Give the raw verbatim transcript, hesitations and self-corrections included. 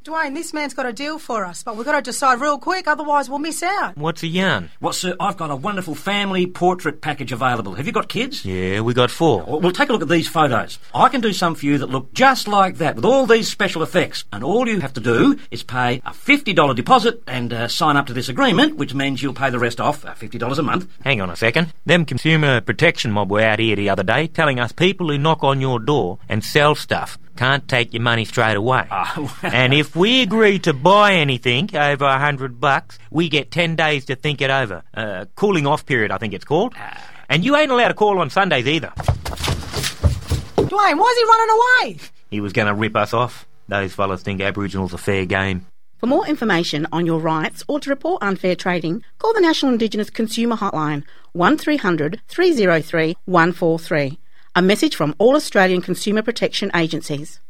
Dwayne, this man's got a deal for us, but we've got to decide real quick, otherwise we'll miss out. What's a yarn? Well, sir, I've got a wonderful family portrait package available. Have you got kids? Yeah, we got four. Well, well, take a look at these photos. I can do some for you that look just like that, with all these special effects. And all you have to do is pay a fifty dollars deposit and uh, sign up to this agreement, which means you'll pay the rest off, uh, fifty dollars a month. Hang on a second. Them consumer protection mob were out here the other day telling us people who knock on your door and sell stuff can't take your money straight away. Oh. And if we agree to buy anything over a hundred bucks, we get ten days to think it over. Uh, cooling off period, I think it's called. Uh, and you ain't allowed to call on Sundays either. Dwayne, why is he running away? He was going to rip us off. Those fellas think Aboriginals are fair game. For more information on your rights or to report unfair trading, call the National Indigenous Consumer Hotline one three hundred, three oh three, one four three. A message from all Australian consumer protection agencies.